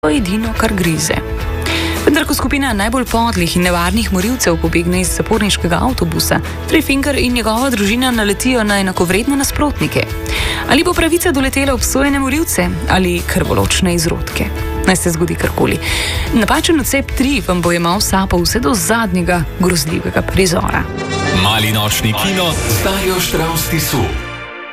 pa edino, kar grize. Vendar, ko skupina najbolj podlih in nevarnih morilcev pobegne iz zaporniškega avtobusa, Trefinger in njegova družina naletijo na enakovredne nasprotnike. Ali bo pravica doletela obsojene morilce ali krvoločne izrodke? Naj se zgodi karkoli. Napačen odcep 3 vam bo jemal sapo vse do zadnjega grozljivega prizora. Mali nočni kino z Darjo Štravs Tisu.